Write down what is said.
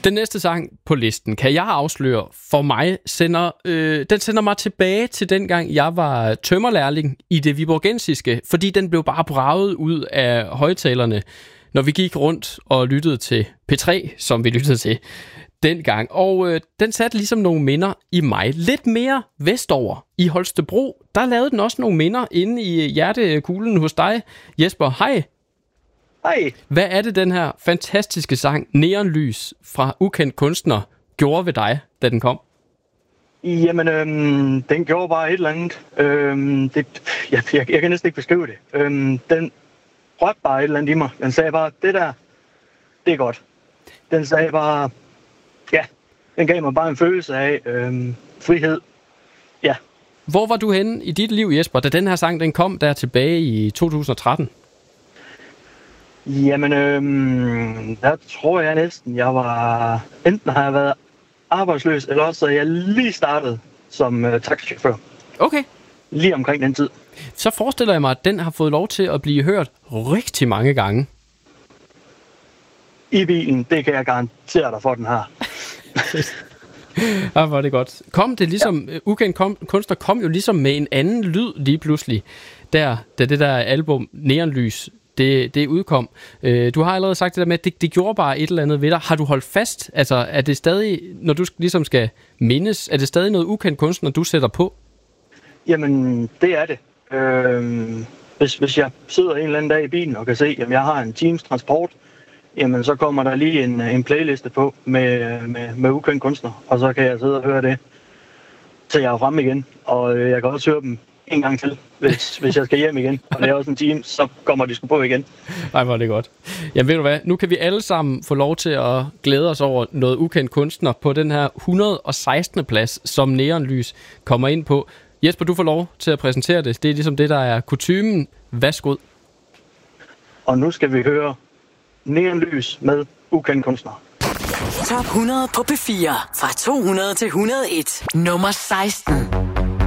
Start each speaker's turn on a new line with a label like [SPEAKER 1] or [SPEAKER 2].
[SPEAKER 1] Den næste sang på listen, kan jeg afsløre, for mig sender mig tilbage til dengang, jeg var tømmerlærling i det viborgensiske, fordi den blev bare braget ud af højtalerne, når vi gik rundt og lyttede til P3, som vi lyttede til dengang. Og den satte ligesom nogle minder i mig. Lidt mere vestover i Holstebro, der lavede den også nogle minder inde i hjertekuglen hos dig, Jesper. Hej.
[SPEAKER 2] Hej.
[SPEAKER 1] Hvad er det, den her fantastiske sang, Neonlys fra Ukendt Kunstner, gjorde ved dig, da den kom?
[SPEAKER 2] Jamen, den gjorde bare et eller andet. Jeg kan næsten ikke beskrive det. Den rørte bare et eller andet i mig. Den sagde bare, det der, det er godt. Den sagde bare, ja, den gav mig bare en følelse af frihed. Ja.
[SPEAKER 1] Hvor var du henne i dit liv, Jesper, da den her sang den kom der tilbage i 2013?
[SPEAKER 2] Jamen, der tror jeg næsten, enten har jeg været arbejdsløs, eller også jeg lige startet som taxichauffør.
[SPEAKER 1] Okay.
[SPEAKER 2] Lige omkring den tid.
[SPEAKER 1] Så forestiller jeg mig, at den har fået lov til at blive hørt rigtig mange gange.
[SPEAKER 2] I bilen, det kan jeg garantere dig for, den har.
[SPEAKER 1] Ja, hvor er det godt. Kom det ligesom, ja. Ukendt Kunstner kom jo ligesom med en anden lyd lige pludselig, da det der album Neonlys, det udkom. Du har allerede sagt det der med, at det gjorde bare et eller andet ved dig. Har du holdt fast? Altså, er det stadig, når du ligesom skal mindes, er det stadig noget Ukendt Kunstner, du sætter på?
[SPEAKER 2] Jamen, det er det. Hvis jeg sidder en eller anden dag i bilen og kan se, at jeg har en times transport, jamen så kommer der lige en playliste på med Ukendt Kunstner, og så kan jeg sidde og høre det, til jeg er fremme igen. Og jeg kan også høre dem en gang til, hvis jeg skal hjem igen. Og det er også en time, så kommer de sgu på igen.
[SPEAKER 1] Nej, hvor er det godt. Jamen ved du hvad, nu kan vi alle sammen få lov til at glæde os over noget Ukendt Kunstner på den her 116. plads, som Neonlys kommer ind på. Jesper, du får lov til at præsentere det. Det er ligesom det, der er kutymen. Værsgo.
[SPEAKER 3] Og nu skal vi høre Neonlys med Ukendt Kunstner.
[SPEAKER 4] Top 100 på P4 fra 200 til 101. Nummer 16.